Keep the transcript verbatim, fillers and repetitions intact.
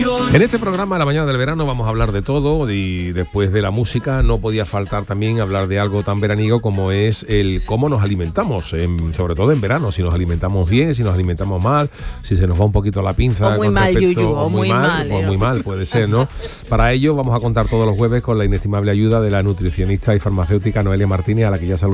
En este programa, La Mañana del Verano, vamos a hablar de todo y después de la música no podía faltar también hablar de algo tan veraniego como es el cómo nos alimentamos, en, sobre todo en verano, si nos alimentamos bien, si nos alimentamos mal, si se nos va un poquito la pinza. O muy con mal, respecto, Yuyu, o o muy muy mal, mal, o eh. muy mal, puede ser, ¿no? Para ello vamos a contar todos los jueves con la inestimable ayuda de la nutricionista y farmacéutica Noelia Martínez, a la que ya saludamos.